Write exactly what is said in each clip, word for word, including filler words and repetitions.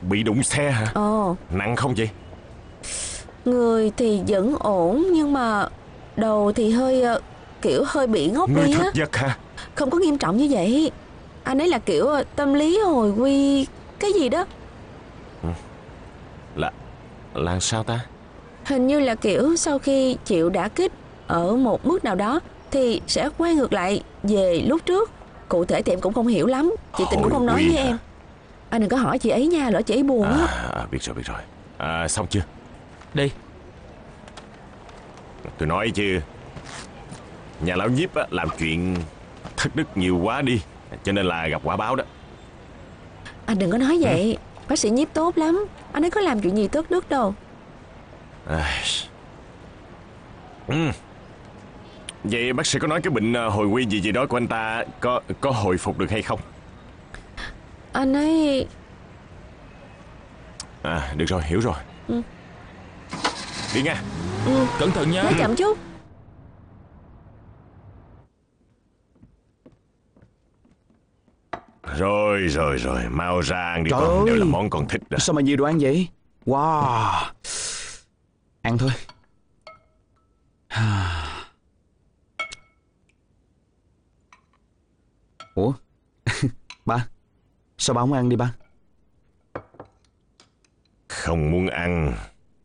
bị đụng xe hả? Ồ. Nặng không vậy? Người thì vẫn ổn, nhưng mà đầu thì hơi kiểu hơi bị ngốc Ngươi đi á. thức giấc hả? Không có nghiêm trọng như vậy. Anh ấy là kiểu tâm lý hồi quy cái gì đó. Ừ. Là là sao ta? Hình như là kiểu sau khi chịu đả kích ở một mức nào đó thì sẽ quay ngược lại về lúc trước. Cụ thể thì em cũng không hiểu lắm. Chị Tình cũng không nói với hả? Em anh đừng có hỏi chị ấy nha, lỡ chị ấy buồn á. à, à, Biết rồi biết rồi. À, xong chưa? Đi. Tôi nói chứ, nhà lão Nhiếp á, làm chuyện thất đức nhiều quá đi, cho nên là gặp quả báo đó. Anh đừng có nói vậy. ừ. Bác sĩ Nhiếp tốt lắm. Anh ấy có làm chuyện gì thất đức đâu. à. ừ. Vậy bác sĩ có nói cái bệnh hồi quy gì gì đó của anh ta Có có hồi phục được hay không? Anh ấy... À được rồi, hiểu rồi. ừ. Đi nha. ừ. Cẩn thận nha. Nói chậm chút. Rồi rồi rồi, mau ra ăn đi. Trời con ơi, đều là món con thích đó. sao mà nhiều đồ ăn vậy? Wow. Ăn thôi. Ủa? Ba, sao ba không ăn đi ba? Không muốn ăn.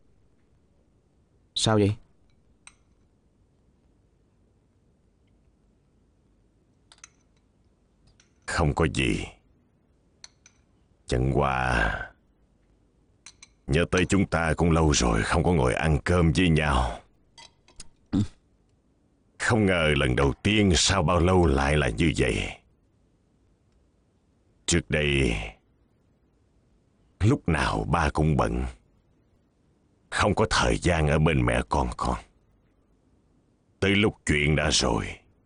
Sao vậy? Không có gì. Chẳng qua nhớ tới chúng ta cũng lâu rồi không có ngồi ăn cơm với nhau. Không ngờ lần đầu tiên sau bao lâu lại là như vậy. Trước đây lúc nào ba cũng bận, không có thời gian ở bên mẹ con con. Tới lúc chuyện đã rồi,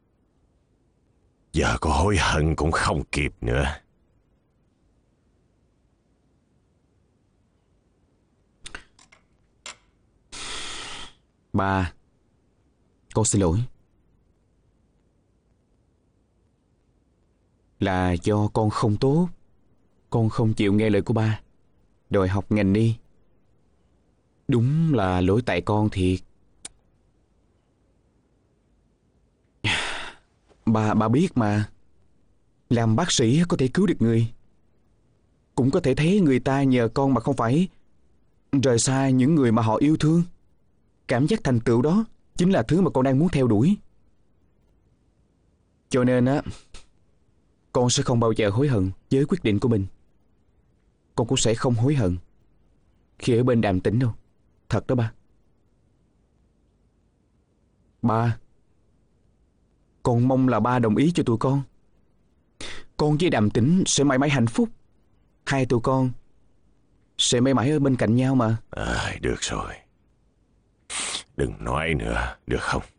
giờ có hối hận cũng không kịp nữa. Ba, con xin lỗi. Là do con không tốt. Con không chịu nghe lời của ba, đòi học ngành y. Đúng là lỗi tại con thiệt. Ba, ba biết mà. Làm bác sĩ có thể cứu được người, cũng có thể thấy người ta nhờ con mà không phải rời xa những người mà họ yêu thương. Cảm giác thành tựu đó chính là thứ mà con đang muốn theo đuổi. Cho nên á, con sẽ không bao giờ hối hận với quyết định của mình. Con cũng sẽ không hối hận khi ở bên Đàm Tĩnh đâu. Thật đó ba. Ba, con mong là ba đồng ý cho tụi con. Con với Đàm Tĩnh sẽ mãi mãi hạnh phúc. Hai tụi con sẽ mãi mãi ở bên cạnh nhau mà. À, được rồi, đừng nói nữa, được không?